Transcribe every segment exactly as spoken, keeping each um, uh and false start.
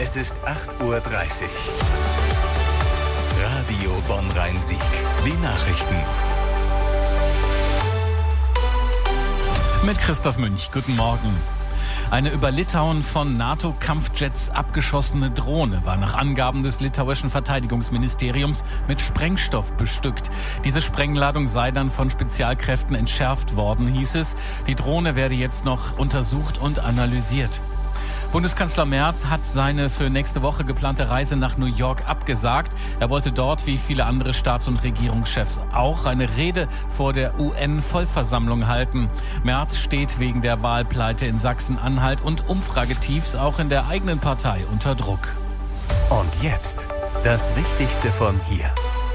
Es ist acht Uhr dreißig. Radio Bonn-Rhein-Sieg. Die Nachrichten. Mit Christoph Münch. Guten Morgen. Eine über Litauen von NATO-Kampfjets abgeschossene Drohne war nach Angaben des litauischen Verteidigungsministeriums mit Sprengstoff bestückt. Diese Sprengladung sei dann von Spezialkräften entschärft worden, hieß es. Die Drohne werde jetzt noch untersucht und analysiert. Bundeskanzler Merz hat seine für nächste Woche geplante Reise nach New York abgesagt. Er wollte dort, wie viele andere Staats- und Regierungschefs auch, eine Rede vor der U N-Vollversammlung halten. Merz steht wegen der Wahlpleite in Sachsen-Anhalt und Umfragetiefs auch in der eigenen Partei unter Druck. Und jetzt das Wichtigste von hier.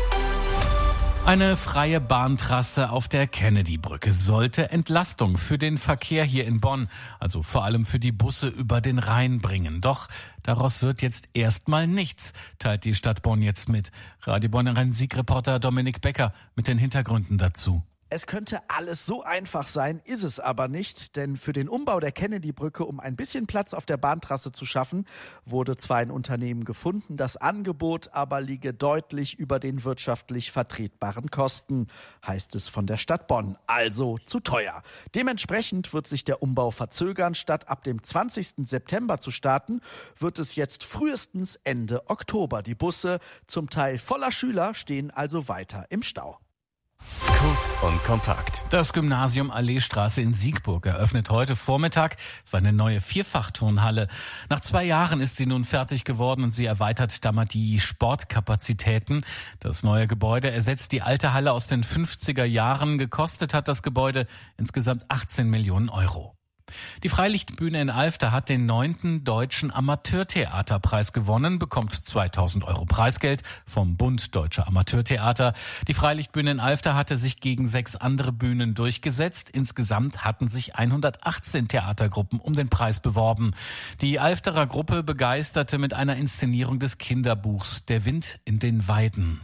Eine freie Bahntrasse auf der Kennedy-Brücke sollte Entlastung für den Verkehr hier in Bonn, also vor allem für die Busse über den Rhein bringen. Doch daraus wird jetzt erstmal nichts, teilt die Stadt Bonn jetzt mit. Radio Bonn-Rhein-Sieg-Reporter Dominik Becker mit den Hintergründen dazu. Es könnte alles so einfach sein, ist es aber nicht, denn für den Umbau der Kennedy-Brücke, um ein bisschen Platz auf der Bahntrasse zu schaffen, wurde zwar ein Unternehmen gefunden, das Angebot aber liege deutlich über den wirtschaftlich vertretbaren Kosten, heißt es von der Stadt Bonn, also zu teuer. Dementsprechend wird sich der Umbau verzögern. Statt ab dem zwanzigsten September zu starten, wird es jetzt frühestens Ende Oktober. Die Busse, zum Teil voller Schüler, stehen also weiter im Stau. Kurz und kompakt. Das Gymnasium Alleestraße in Siegburg eröffnet heute Vormittag seine neue Vierfachturnhalle. Nach zwei Jahren ist sie nun fertig geworden und sie erweitert damit die Sportkapazitäten. Das neue Gebäude ersetzt die alte Halle aus den fünfziger Jahren. Gekostet hat das Gebäude insgesamt achtzehn Millionen Euro. Die Freilichtbühne in Alfter hat den neunten Deutschen Amateurtheaterpreis gewonnen, bekommt zweitausend Euro Preisgeld vom Bund Deutscher Amateurtheater. Die Freilichtbühne in Alfter hatte sich gegen sechs andere Bühnen durchgesetzt. Insgesamt hatten sich hundertachtzehn Theatergruppen um den Preis beworben. Die Alfterer Gruppe begeisterte mit einer Inszenierung des Kinderbuchs Der Wind in den Weiden.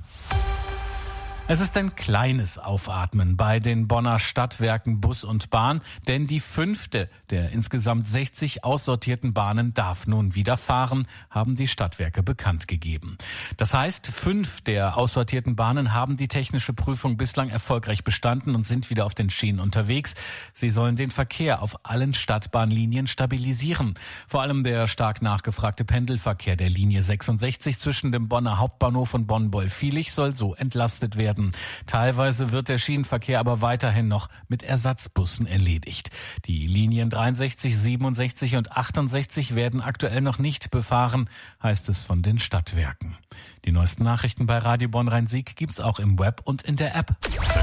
Es ist ein kleines Aufatmen bei den Bonner Stadtwerken Bus und Bahn, denn die fünfte der insgesamt sechzig aussortierten Bahnen darf nun wieder fahren, haben die Stadtwerke bekannt gegeben. Das heißt, fünf der aussortierten Bahnen haben die technische Prüfung bislang erfolgreich bestanden und sind wieder auf den Schienen unterwegs. Sie sollen den Verkehr auf allen Stadtbahnlinien stabilisieren. Vor allem der stark nachgefragte Pendelverkehr der Linie sechsundsechzig zwischen dem Bonner Hauptbahnhof und Bonn-Beulfielich soll so entlastet werden. Teilweise wird der Schienenverkehr aber weiterhin noch mit Ersatzbussen erledigt. Die Linien dreiundsechzig, siebenundsechzig und achtundsechzig werden aktuell noch nicht befahren, heißt es von den Stadtwerken. Die neuesten Nachrichten bei Radio Bonn-Rhein-Sieg gibt's auch im Web und in der App.